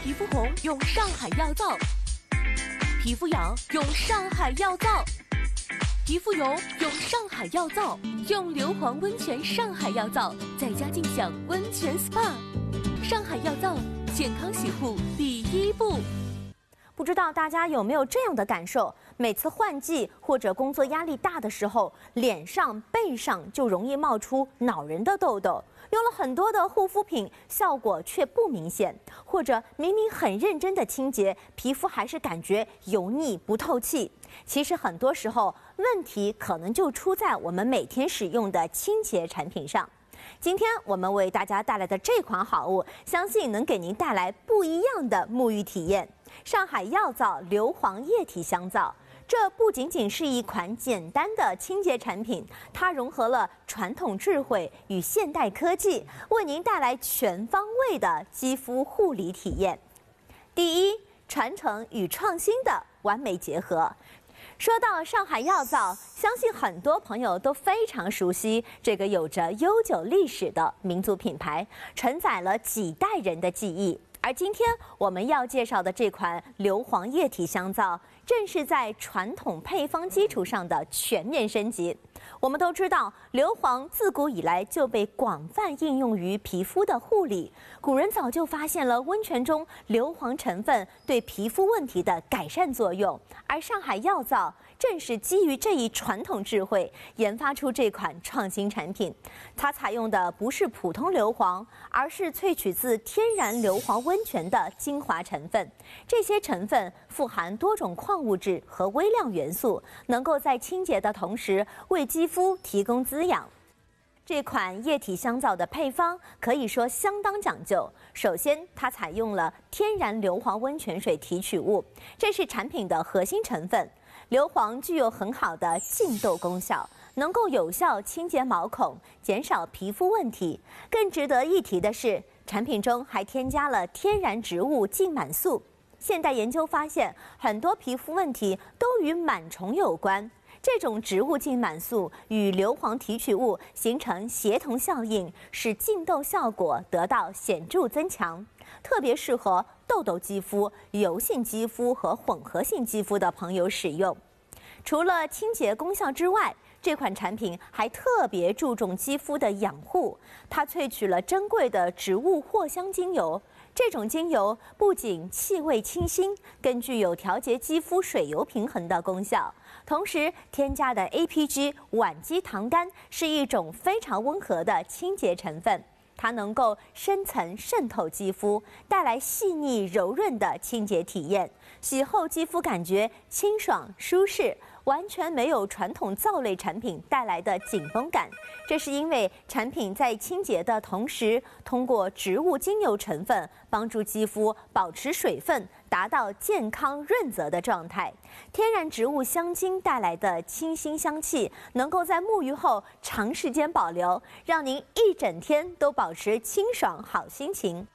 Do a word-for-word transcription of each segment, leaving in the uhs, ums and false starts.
皮肤红用上海药皂，皮肤痒用上海药皂，皮肤油用上海药皂，用硫磺温泉上海药皂，在家尽享温泉 S P A。上海药皂，健康洗护第一步。 不知道大家有没有这样的感受？每次换季或者工作压力大的时候，脸上、背上就容易冒出恼人的痘痘。用了很多的护肤品，效果却不明显，或者明明很认真的清洁，皮肤还是感觉油腻不透气。其实很多时候，问题可能就出在我们每天使用的清洁产品上。今天我们为大家带来的这款好物，相信能给您带来不一样的沐浴体验。上海药皂硫磺液体香皂，这不仅仅是一款简单的清洁产品，它融合了传统智慧与现代科技，为您带来全方位的肌肤护理体验。第一，传承与创新的完美结合。说到上海药皂，相信很多朋友都非常熟悉这个有着悠久历史的民族品牌，承载了几代人的记忆。而今天我们要介绍的这款硫磺液体香皂，正是在传统配方基础上的全面升级。我们都知道，硫磺自古以来就被广泛应用于皮肤的护理。古人早就发现了温泉中硫磺成分对皮肤问题的改善作用，而上海药皂正是基于这一传统智慧，研发出这款创新产品。它采用的不是普通硫磺，而是萃取自天然硫磺温泉的精华成分。这些成分富含多种矿物质和微量元素，能够在清洁的同时为肌肤提供滋养。这款液体香皂的配方可以说相当讲究。首先，它采用了天然硫磺温泉水提取物，这是产品的核心成分。硫磺具有很好的净痘功效，能够有效清洁毛孔，减少皮肤问题。更值得一提的是，产品中还添加了天然植物净螨素。现代研究发现，很多皮肤问题都与螨虫有关。这种植物净螨素与硫磺提取物形成协同效应，使净痘效果得到显著增强，特别适合痘痘肌肤、油性肌肤和混合性肌肤的朋友使用。除了清洁功效之外，这款产品还特别注重肌肤的养护，它萃取了珍贵的植物藿香精油。这种精油不仅气味清新，更具有调节肌肤水油平衡的功效。同时，添加的 A P G 烷基糖苷是一种非常温和的清洁成分，它能够深层渗透肌肤，带来细腻柔润的清洁体验。洗后肌肤感觉清爽舒适，完全没有传统皂类产品带来的紧绷感。这是因为产品在清洁的同时，通过植物精油成分帮助肌肤保持水分，达到健康润泽的状态。天然植物香精带来的清新香气，能够在沐浴后长时间保留，让您一整天都保持清爽好心情。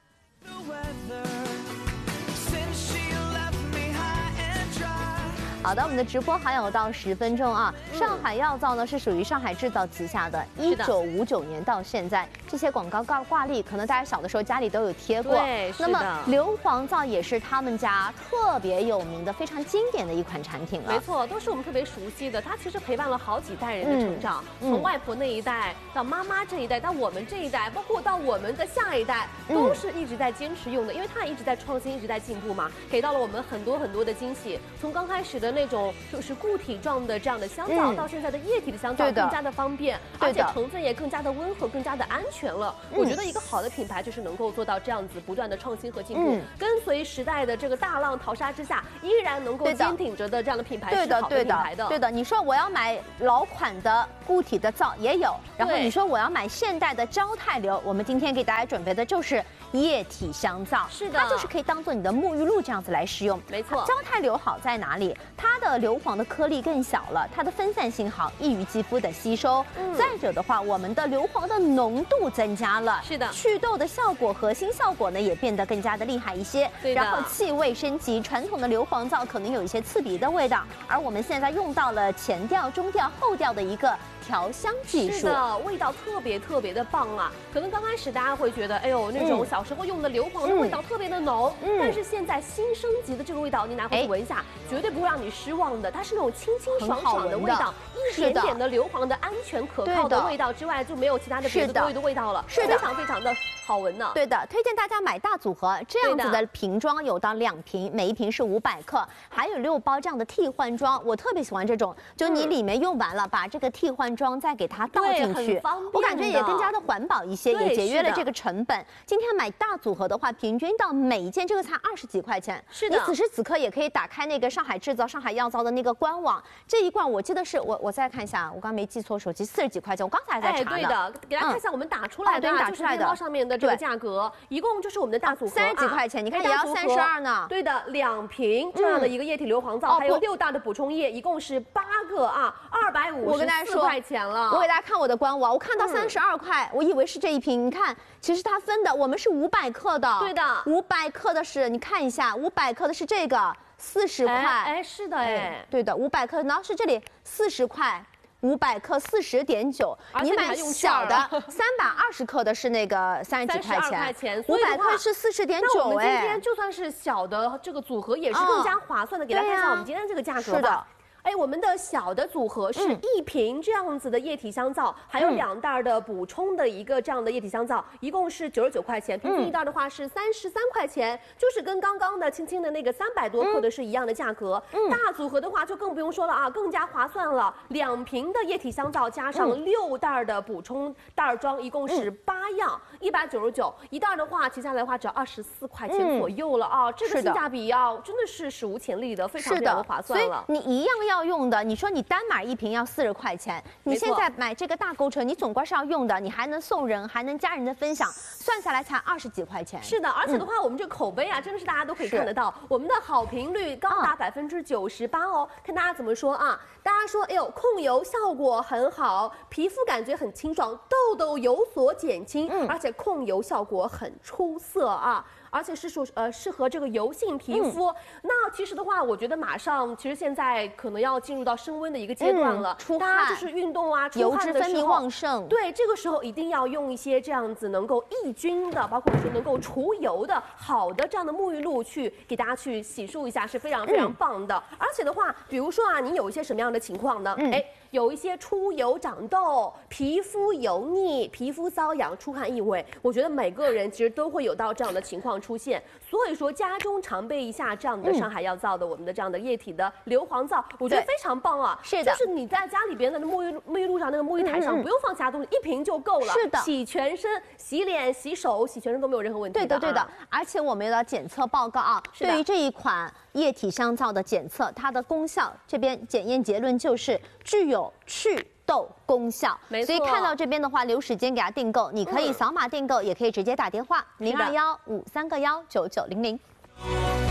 好的，我们的直播还有到十分钟啊。上海药皂呢是属于上海制造旗下的，一九五九年到现在，这些广告挂挂历，可能大家小的时候家里都有贴过。 对， 那么硫磺皂也是他们家特别有名的、非常经典的一款产品了。 没错，都是我们特别熟悉的。它其实陪伴了好几代人的成长，嗯、从外婆那一代到妈妈这一代，到我们这一代，包括到我们的下一代，都是一直在坚持用的，因为它一直在创新，一直在进步嘛，给到了我们很多很多的惊喜。从刚开始的那种就是固体状的这样的香皂，嗯、到现在的液体的香皂更加的方便，而且成分也更加的温和，更加的安全了。嗯、我觉得一个好的品牌就是能够做到这样子不断的创新和进步，嗯、跟随时代的这个大浪淘沙之下，依然能够坚挺着的这样的品牌是好的品牌的。 对的，你说我要买老款的固体的皂也有，然后你说我要买现代的胶态硫，我们今天给大家准备的就是液体香皂。 是的， 它就是可以当做你的沐浴露这样子来使用。 没错， 胶态硫好在哪里？它的硫磺的颗粒更小了，它的分散性好，易于肌肤的吸收。嗯、再者的话，我们的硫磺的浓度增加了， 是的， 祛痘的效果、核心效果呢也变得更加的厉害一些。 对的， 然后气味升级，传统的硫磺皂可能有一些刺鼻的味道，而我们现在用到了前调、中调、后调的一个调香技术。 是的，味道特别特别的棒啊！可能刚开始大家会觉得，哎呦，那种小小时候用的硫磺的味道特别的浓， 嗯但是现在新升级的这个味道，你拿回去闻一下，绝对不会让你失望的。它是那种清清爽爽的味道，一点点的硫磺的安全可靠的味道之外，就没有其他的别的多余的味道了， 是的， 非常非常的好闻呢。 对的，推荐大家买大组合，这样子的瓶装有到两瓶，每一瓶是五百克，还有六包这样的替换装，我特别喜欢这种，就你里面用完了，把这个替换装再给它倒进去，我感觉也更加的环保一些，也节约了这个成本。今天买大组合的话，平均到每一件这个才二十几块钱。 是的， 你此时此刻也可以打开那个上海制造、上海药皂的那个官网，这一罐我记得是我我再看一下，我刚没记错，手机四十几块钱，我刚才还在查呢。 哎，对的，给大家看一下我们打出来的，就是面包上面的这个价格，一共就是我们的大组合三十几块钱，你看也要三十二呢。 对的，两瓶这样的一个液体硫磺皂，还有六袋的补充液，一共是八个啊，二百五十四块钱了。 我给大家看我的官网，我看到三十二块，我以为是这一瓶，你看，其实它分的，我们是五百克的， 对的， 五百克的是，你看一下，五百克的是这个四十块， 哎，是的，哎， 对的，五百克，然后是这里四十块。五百克四十点九，你买小的三百二十克的是那个三十几块钱，五百克是四十点九。 我们今天就算是小的这个组合也是更加划算的。给大家看一下我们今天这个价格吧。哎，我们的小的组合是一瓶这样子的液体香皂，还有两袋的补充的一个这样的液体香皂，一共是九十九块钱，平均一袋的话是三十三块钱，就是跟刚刚的轻轻的那个三百多克的是一样的价格。大组合的话就更不用说了啊，更加划算了。两瓶的液体香皂加上六袋的补充袋装，一共是八样，一百九十九一袋的话，骑下来的话只要二十四块钱左右了啊，这个性价比啊真的是史无前例的，非常非常的划算了。 所以你一样要。要用的，你说你单买一瓶要四十块钱，你现在买这个大购车，你总归是要用的，你还能送人，还能家人的分享，算下来才二十几块钱。 是的，而且的话，嗯、我们这个口碑啊，真的是大家都可以看得到，我们的好评率高达百分之九十八哦。看大家怎么说啊？大家说，哎呦，控油效果很好，皮肤感觉很清爽，痘痘有所减轻，嗯、而且控油效果很出色啊。而且是属呃适合这个油性皮肤。嗯、那其实的话，我觉得马上其实现在可能要进入到升温的一个阶段了，嗯、出汗，大家就是运动啊，出汗的时候， 油脂分泌旺盛。 对，这个时候一定要用一些这样子能够抑菌的，包括说能够除油的好的这样的沐浴露去给大家去洗漱一下，是非常非常棒的。嗯、而且的话，比如说啊，你有一些什么样的情况呢？哎、嗯。有一些出油长痘、皮肤油腻、皮肤瘙痒、出汗异味，我觉得每个人其实都会有到这样的情况出现。所以说，家中常备一下这样的上海药皂的、嗯、我们的这样的液体的硫磺皂，我觉得非常棒啊。 是的， 就是你在家里边的沐浴沐浴露上那个沐浴台上、嗯、不用放其他东西，一瓶就够了。 是的， 洗全身、洗脸、洗手、洗全身都没有任何问题的、啊。 对的，对的。而且我们的检测报告啊，对于这一款液体香皂的检测，它的功效这边检验结论就是具有祛痘功效。 没错， 所以看到这边的话，留时间给它订购，你可以扫码订购，嗯、也可以直接打电话零二幺五三个幺九九零零。